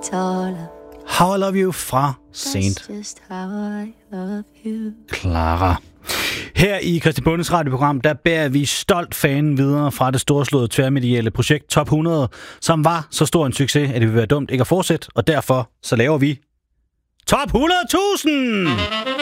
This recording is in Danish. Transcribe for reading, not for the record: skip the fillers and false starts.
How I Love You fra Saint Clara. Her i Christian Bundes radioprogram, der bærer vi stolt fanen videre fra det storslåede tværmediale projekt Top 100, som var så stor en succes, at det ville være dumt ikke at fortsætte, og derfor så laver vi Top 100.000!